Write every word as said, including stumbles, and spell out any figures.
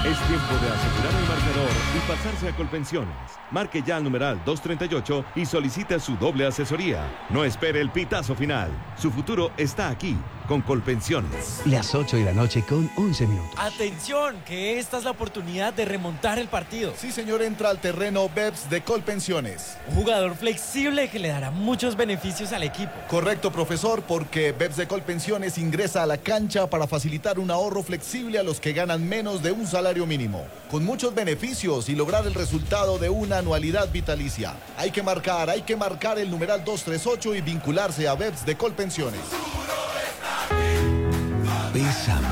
Es tiempo de asegurar el marcador y pasarse a Colpensiones. Marque ya al numeral doscientos treinta y ocho y solicite su doble asesoría. No espere el pitazo final. Su futuro está aquí, con Colpensiones. Las ocho de la noche con once minutos. ¡Atención! Que esta es la oportunidad de remontar el partido. Sí, señor, entra al terreno B E P S de Colpensiones. Un jugador flexible que le dará muchos beneficios al equipo. Correcto, profesor, porque B E P S de Colpensiones ingresa a la cancha para facilitar un ahorro flexible a los que ganan menos de un salario mínimo, con muchos beneficios y lograr el resultado de una anualidad vitalicia. Hay que marcar, hay que marcar el numeral doscientos treinta y ocho y vincularse a B E P S de Colpensiones. Pésame.